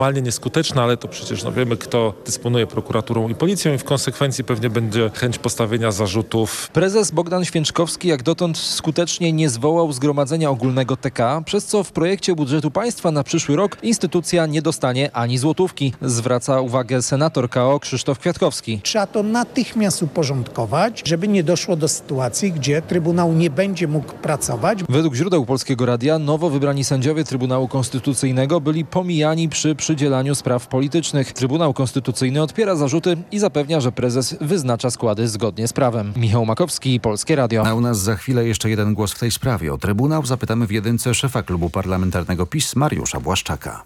Normalnie nieskuteczna, ale to przecież wiemy, kto dysponuje prokuraturą i policją i w konsekwencji pewnie będzie chęć postawienia zarzutów. Prezes Bogdan Święczkowski jak dotąd skutecznie nie zwołał zgromadzenia ogólnego TK, przez co w projekcie budżetu państwa na przyszły rok instytucja nie dostanie ani złotówki. Zwraca uwagę senator KO Krzysztof Kwiatkowski. Trzeba to natychmiast uporządkować, żeby nie doszło do sytuacji, gdzie Trybunał nie będzie mógł pracować. Według źródeł Polskiego Radia nowo wybrani sędziowie Trybunału Konstytucyjnego byli pomijani przy przydzielaniu spraw politycznych. Trybunał Konstytucyjny odpiera zarzuty i zapewnia, że prezes wyznacza składy zgodnie z prawem. Michał Makowski, Polskie Radio. A u nas za chwilę jeszcze jeden głos w tej sprawie. O Trybunał zapytamy w jedynce szefa klubu parlamentarnego PiS Mariusza Błaszczaka.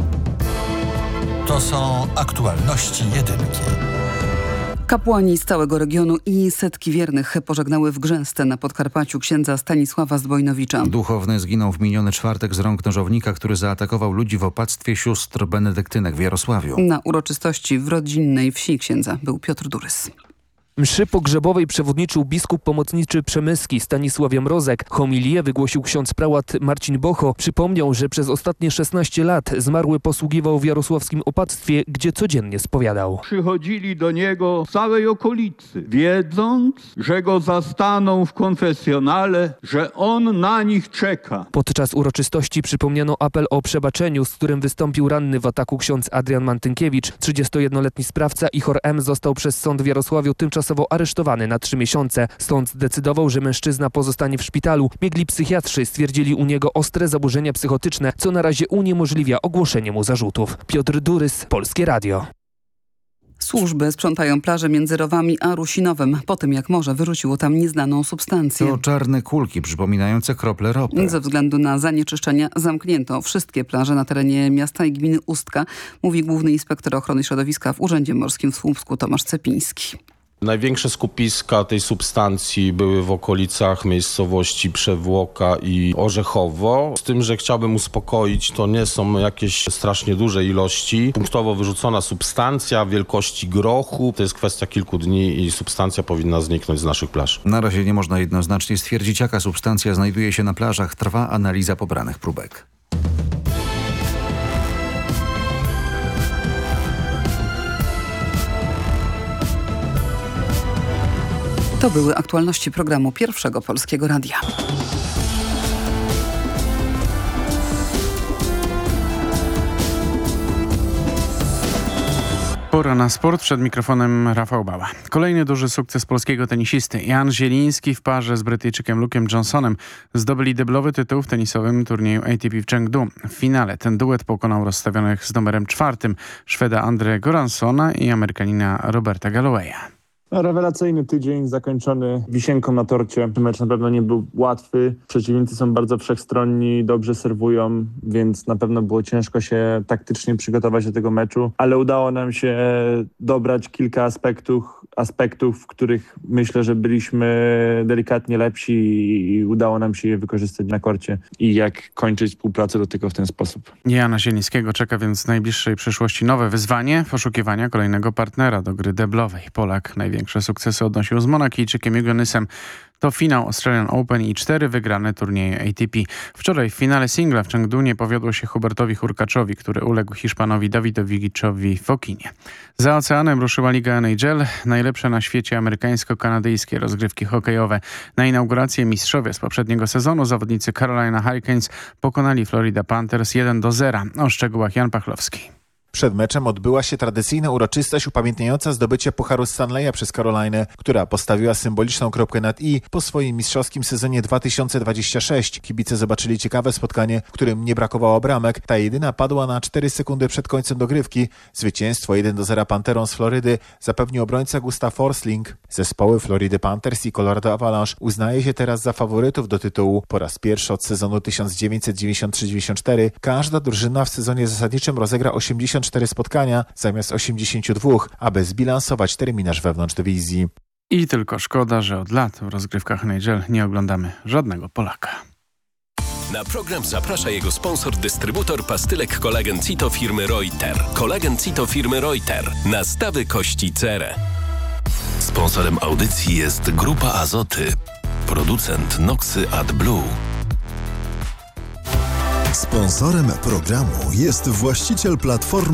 To są aktualności jedynki. Kapłani z całego regionu i setki wiernych pożegnały w Grzęsce na Podkarpaciu księdza Stanisława Zdbojnowicza. Duchowny zginął w miniony czwartek z rąk nożownika, który zaatakował ludzi w opactwie sióstr benedyktynek w Jarosławiu. Na uroczystości w rodzinnej wsi księdza był Piotr Durys. Mszy pogrzebowej przewodniczył biskup pomocniczy przemyski Stanisław Jamrozek. Homilię wygłosił ksiądz prałat Marcin Bocho. Przypomniał, że przez ostatnie 16 lat zmarły posługiwał w jarosławskim opactwie, gdzie codziennie spowiadał. Przychodzili do niego z całej okolicy, wiedząc, że go zastaną w konfesjonale, że on na nich czeka. Podczas uroczystości przypomniano apel o przebaczeniu, z którym wystąpił ranny w ataku ksiądz Adrian Mantynkiewicz. 31-letni sprawca Ichor M. został przez sąd w Jarosławiu tymczasowo aresztowany na 3 miesiące. Sąd zdecydował, że mężczyzna pozostanie w szpitalu. Biegli psychiatrzy stwierdzili u niego ostre zaburzenia psychotyczne, co na razie uniemożliwia ogłoszenie mu zarzutów. Piotr Durys, Polskie Radio. Służby sprzątają plaże między Rowami a Rusinowem po tym, jak morze wyrzuciło tam nieznaną substancję. To czarne kulki przypominające krople ropy. Ze względu na zanieczyszczenia zamknięto wszystkie plaże na terenie miasta i gminy Ustka, mówi główny inspektor ochrony środowiska w Urzędzie Morskim w Słupsku Tomasz Cepiński. Największe skupiska tej substancji były w okolicach miejscowości Przewłoka i Orzechowo. Z tym, że chciałbym uspokoić, to nie są jakieś strasznie duże ilości. Punktowo wyrzucona substancja wielkości grochu. To jest kwestia kilku dni i substancja powinna zniknąć z naszych plaż. Na razie nie można jednoznacznie stwierdzić, jaka substancja znajduje się na plażach. Trwa analiza pobranych próbek. To były aktualności programu Pierwszego Polskiego Radia. Pora na sport. Przed mikrofonem Rafał Bała. Kolejny duży sukces polskiego tenisisty. Jan Zieliński w parze z Brytyjczykiem Luke'em Johnsonem zdobyli deblowy tytuł w tenisowym turnieju ATP w Chengdu. W finale ten duet pokonał rozstawionych z numerem 4 Szweda Andre Goransona i Amerykanina Roberta Gallowaya. Rewelacyjny tydzień zakończony wisienką na torcie. Mecz na pewno nie był łatwy. Przeciwnicy są bardzo wszechstronni, dobrze serwują, więc na pewno było ciężko się taktycznie przygotować do tego meczu, ale udało nam się dobrać kilka aspektów, w których myślę, że byliśmy delikatnie lepsi i udało nam się je wykorzystać na korcie i jak kończyć współpracę do tego w ten sposób. Jana Zielińskiego czeka więc w najbliższej przyszłości nowe wyzwanie poszukiwania kolejnego partnera do gry deblowej. Polak największe sukcesy odnosił z Monakijczykiem Jugonysem. To finał Australian Open i 4 wygrane turnieje ATP. Wczoraj w finale singla w Chengdu nie powiodło się Hubertowi Hurkaczowi, który uległ Hiszpanowi Davidowi Giczowi w Okinie. Za oceanem ruszyła Liga NHL, najlepsze na świecie amerykańsko-kanadyjskie rozgrywki hokejowe. Na inaugurację mistrzowie z poprzedniego sezonu zawodnicy Carolina Hurricanes pokonali Florida Panthers 1-0. O szczegółach Jan Pachlowski. Przed meczem odbyła się tradycyjna uroczystość upamiętniająca zdobycie Pucharu Stanleya przez Carolinę, która postawiła symboliczną kropkę nad i po swoim mistrzowskim sezonie 2026. Kibice zobaczyli ciekawe spotkanie, w którym nie brakowało bramek. Ta jedyna padła na 4 sekundy przed końcem dogrywki. Zwycięstwo 1-0 Panterom z Florydy zapewnił obrońca Gustav Forsling. Zespoły Floridy Panthers i Colorado Avalanche uznaje się teraz za faworytów do tytułu. Po raz pierwszy od sezonu 1993-94 każda drużyna w sezonie zasadniczym rozegra 84 spotkania zamiast 82, aby zbilansować terminarz wewnątrz dywizji. I tylko szkoda, że od lat w rozgrywkach NHL nie oglądamy żadnego Polaka. Na program zaprasza jego sponsor, dystrybutor pastylek Kolagen Cito firmy Reuter. Kolagen Cito firmy Reuter. Nastawy kości cerę. Sponsorem audycji jest Grupa Azoty. Producent Noxy AdBlue. Sponsorem programu jest właściciel platformy